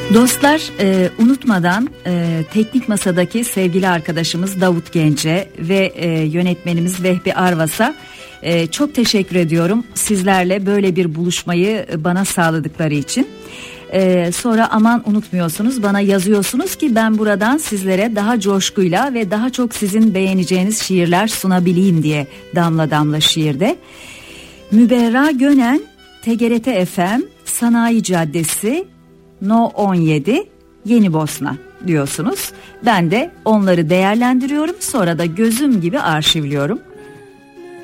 Dostlar, unutmadan teknik masadaki sevgili arkadaşımız Davut Gence ve yönetmenimiz Vehbi Arvas'a çok teşekkür ediyorum. Sizlerle böyle bir buluşmayı bana sağladıkları için. Sonra aman unutmuyorsunuz, bana yazıyorsunuz ki ben buradan sizlere daha coşkuyla ve daha çok sizin beğeneceğiniz şiirler sunabileyim diye Damla Damla Şiir'de. Müberra Gönen, TGRT FM, Sanayi Caddesi, No 17, Yeni Bosna diyorsunuz. Ben de onları değerlendiriyorum, sonra da gözüm gibi arşivliyorum.